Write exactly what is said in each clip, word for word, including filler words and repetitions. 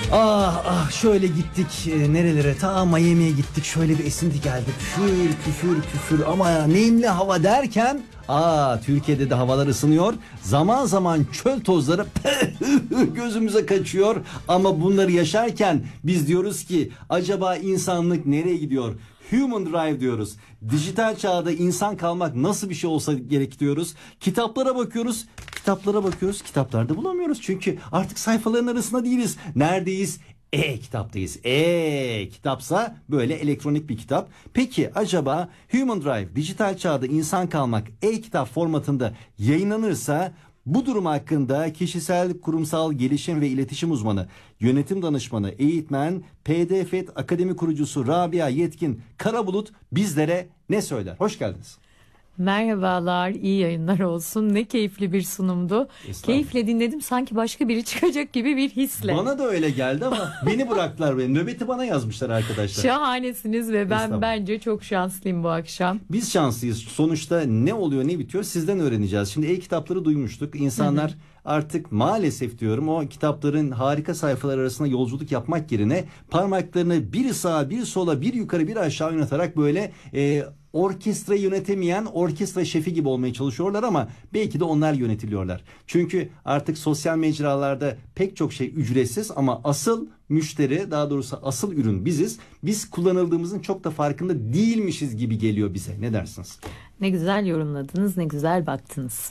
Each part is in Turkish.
Ah ah şöyle gittik e, nerelere, ta Miami'ye gittik, şöyle bir esinti geldi, küfür küfür küfür ama ya, nemli hava derken aa Türkiye'de de havalar ısınıyor, zaman zaman çöl tozları gözümüze kaçıyor ama bunları yaşarken biz diyoruz ki acaba insanlık nereye gidiyor? Human Drive diyoruz. Dijital çağda insan kalmak nasıl bir şey olsa gerek diyoruz. Kitaplara bakıyoruz. Kitaplara bakıyoruz. Kitaplarda bulamıyoruz. Çünkü artık sayfaların arasında değiliz. Neredeyiz? E-kitaptayız. E-kitapsa böyle elektronik bir kitap. Peki acaba Human Drive, dijital çağda insan kalmak e-kitap formatında yayınlanırsa bu durum hakkında kişisel kurumsal gelişim ve iletişim uzmanı, yönetim danışmanı, eğitmen, P D F E T Akademi kurucusu Rabia Yetkin Karabulut bizlere ne söyler? Hoş geldiniz. Merhabalar, iyi yayınlar olsun. Ne keyifli bir sunumdu. Keyifle dinledim, sanki başka biri çıkacak gibi bir hisle. Bana da öyle geldi ama beni bıraktılar benim. Nöbeti bana yazmışlar arkadaşlar. Şahanesiniz ve ben bence çok şanslıyım bu akşam. Biz şanslıyız. Sonuçta ne oluyor ne bitiyor sizden öğreneceğiz. Şimdi e-kitapları duymuştuk. İnsanlar artık maalesef diyorum o kitapların harika sayfalar arasında yolculuk yapmak yerine parmaklarını bir sağa bir sola bir yukarı bir aşağı oynatarak böyle e, orkestra yönetemeyen orkestra şefi gibi olmaya çalışıyorlar ama belki de onlar yönetiliyorlar. Çünkü artık sosyal mecralarda pek çok şey ücretsiz ama asıl müşteri, daha doğrusu asıl ürün biziz. Biz kullanıldığımızın çok da farkında değilmişiz gibi geliyor bize. Ne dersiniz? Ne güzel yorumladınız, ne güzel baktınız.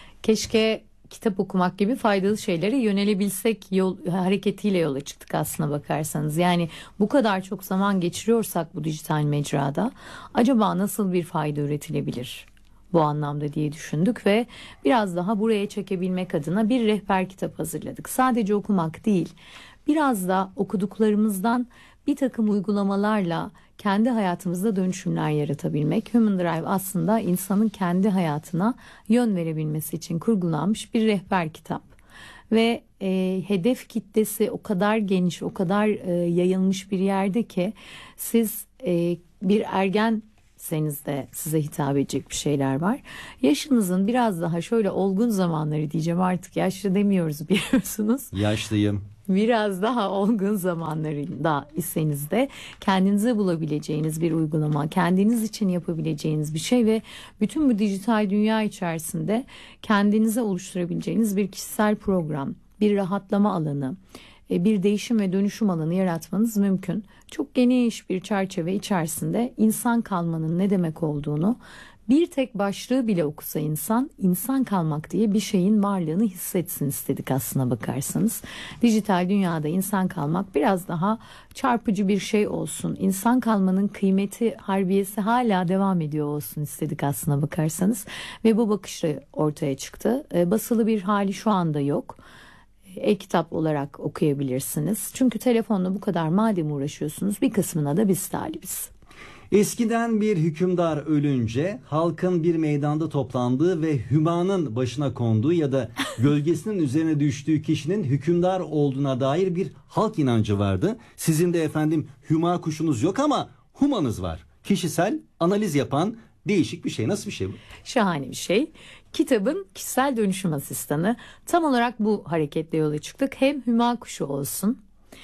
Keşke kitap okumak gibi faydalı şeylere yönelebilsek yol, hareketiyle yola çıktık aslına bakarsanız. Yani bu kadar çok zaman geçiriyorsak bu dijital mecrada acaba nasıl bir fayda üretilebilir bu anlamda diye düşündük ve biraz daha buraya çekebilmek adına bir rehber kitap hazırladık. Sadece okumak değil, biraz da okuduklarımızdan bir takım uygulamalarla kendi hayatımızda dönüşümler yaratabilmek. Human Drive aslında insanın kendi hayatına yön verebilmesi için kurgulanmış bir rehber kitap. Ve e, hedef kitlesi o kadar geniş, o kadar e, yayılmış bir yerde ki siz e, bir ergenseniz de size hitap edecek bir şeyler var. Yaşınızın biraz daha şöyle olgun zamanları diyeceğim, artık yaşlı demiyoruz biliyorsunuz. Yaşlıyım. Biraz daha olgun zamanlarında iseniz de kendinize bulabileceğiniz bir uygulama, kendiniz için yapabileceğiniz bir şey ve bütün bu dijital dünya içerisinde kendinize oluşturabileceğiniz bir kişisel program, bir rahatlama alanı, bir değişim ve dönüşüm alanı yaratmanız mümkün. Çok geniş bir çerçeve içerisinde insan kalmanın ne demek olduğunu, bir tek başlığı bile okusa insan, insan kalmak diye bir şeyin varlığını hissetsin istedik aslına bakarsanız. Dijital dünyada insan kalmak biraz daha çarpıcı bir şey olsun. İnsan kalmanın kıymeti, harbiyesi hala devam ediyor olsun istedik aslına bakarsanız. Ve bu bakışla ortaya çıktı. Basılı bir hali şu anda yok. E-kitap olarak okuyabilirsiniz. Çünkü telefonla bu kadar madem uğraşıyorsunuz, bir kısmına da biz talibiz. Eskiden bir hükümdar ölünce halkın bir meydanda toplandığı ve hümanın başına konduğu ya da gölgesinin üzerine düştüğü kişinin hükümdar olduğuna dair bir halk inancı vardı. Sizin de efendim hüma kuşunuz yok ama humanız var. Kişisel analiz yapan değişik bir şey. Nasıl bir şey bu? Şahane bir şey. Kitabın kişisel dönüşüm asistanı. Tam olarak bu hareketle yola çıktık. Hem hüma kuşu olsun,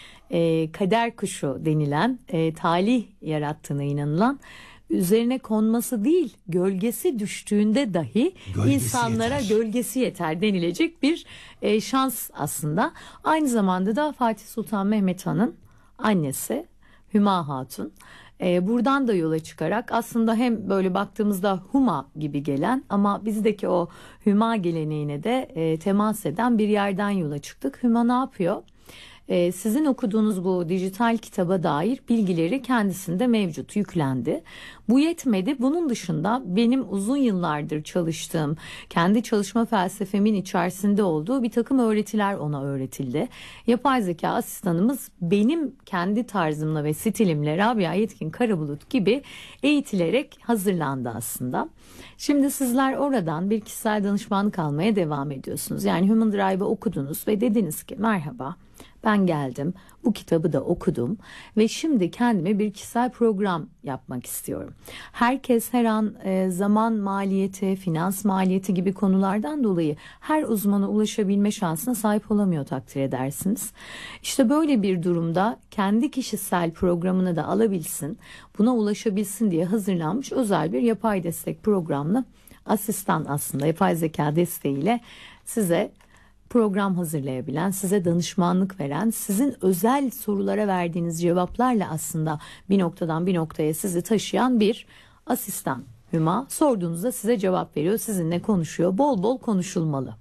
E, kader kuşu denilen e, talih yarattığına inanılan, üzerine konması değil gölgesi düştüğünde dahi gölgesi insanlara yeter. Gölgesi yeter denilecek bir e, şans aslında. Aynı zamanda da Fatih Sultan Mehmet Han'ın annesi Hüma Hatun. E, buradan da yola çıkarak aslında hem böyle baktığımızda Huma gibi gelen ama bizdeki o Hüma geleneğine de e, temas eden bir yerden yola çıktık. Hüma ne yapıyor? Ee, sizin okuduğunuz bu dijital kitaba dair bilgileri kendisinde mevcut, yüklendi. Bu yetmedi. Bunun dışında benim uzun yıllardır çalıştığım, kendi çalışma felsefemin içerisinde olduğu bir takım öğretiler ona öğretildi. Yapay zeka asistanımız benim kendi tarzımla ve stilimle Rabia Yetkin Karabulut gibi eğitilerek hazırlandı aslında. Şimdi sizler oradan bir kişisel danışmanlık almaya devam ediyorsunuz. Yani Human Drive'ı okudunuz ve dediniz ki merhaba, Ben geldim, bu kitabı da okudum ve şimdi kendime bir kişisel program yapmak istiyorum. Herkes her an e, zaman maliyeti, finans maliyeti gibi konulardan dolayı her uzmana ulaşabilme şansına sahip olamıyor, takdir edersiniz. İşte böyle bir durumda kendi kişisel programını da alabilsin, buna ulaşabilsin diye hazırlanmış özel bir yapay destek programlı asistan, aslında yapay zeka desteğiyle size program hazırlayabilen, size danışmanlık veren, sizin özel sorulara verdiğiniz cevaplarla aslında bir noktadan bir noktaya sizi taşıyan bir asistan. Hüma, sorduğunuzda size cevap veriyor, sizinle konuşuyor. Bol bol konuşulmalı.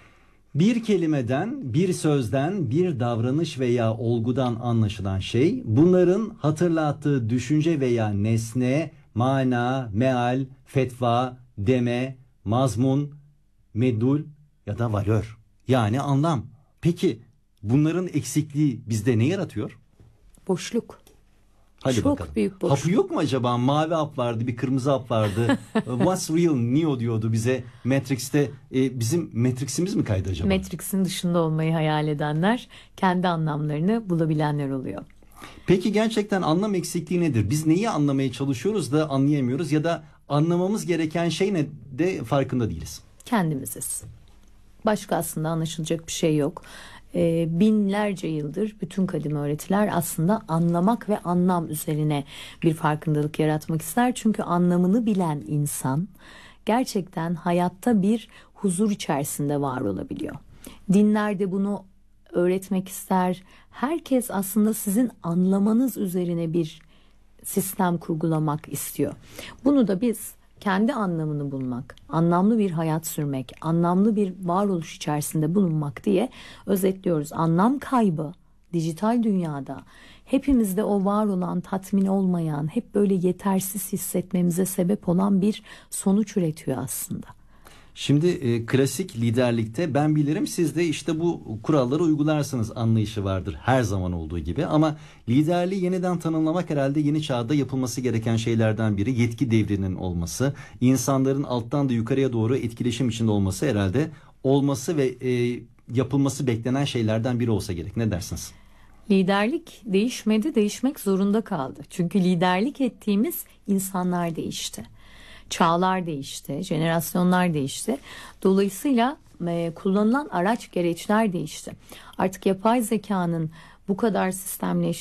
Bir kelimeden, bir sözden, bir davranış veya olgudan anlaşılan şey, bunların hatırlattığı düşünce veya nesne, mana, meal, fetva, deme, mazmun, medul ya da valör. Yani anlam. Peki bunların eksikliği bizde ne yaratıyor? Boşluk. Hadi Çok bakalım. büyük boşluk. Hapı yok mu acaba? Mavi hap vardı, bir kırmızı hap vardı. What's real? Neo diyordu bize Matrix'te. E, bizim Matrix'imiz mi kaydı acaba? Matrix'in dışında olmayı hayal edenler kendi anlamlarını bulabilenler oluyor. Peki gerçekten anlam eksikliği nedir? Biz neyi anlamaya çalışıyoruz da anlayamıyoruz ya da anlamamız gereken şey ne de farkında değiliz? Kendimiziz. Başka aslında anlaşılacak bir şey yok. Ee, binlerce yıldır bütün kadim öğretiler aslında anlamak ve anlam üzerine bir farkındalık yaratmak ister. Çünkü anlamını bilen insan gerçekten hayatta bir huzur içerisinde var olabiliyor. Dinler de bunu öğretmek ister. Herkes aslında sizin anlamanız üzerine bir sistem kurgulamak istiyor. Bunu da biz kendi anlamını bulmak, anlamlı bir hayat sürmek, anlamlı bir varoluş içerisinde bulunmak diye özetliyoruz. Anlam kaybı dijital dünyada hepimizde o var olan, tatmin olmayan, hep böyle yetersiz hissetmemize sebep olan bir sonuç üretiyor aslında. Şimdi e, klasik liderlikte ben bilirim, siz de işte bu kuralları uygularsınız anlayışı vardır her zaman olduğu gibi. Ama liderliği yeniden tanımlamak herhalde yeni çağda yapılması gereken şeylerden biri. Yetki devrinin olması, insanların alttan da yukarıya doğru etkileşim içinde olması herhalde olması ve e, yapılması beklenen şeylerden biri olsa gerek. Ne dersiniz? Liderlik değişmedi, değişmek zorunda kaldı. Çünkü liderlik ettiğimiz insanlar değişti. Çağlar değişti, jenerasyonlar değişti. Dolayısıyla e, kullanılan araç gereçler değişti. Artık yapay zekanın bu kadar sistemleştiği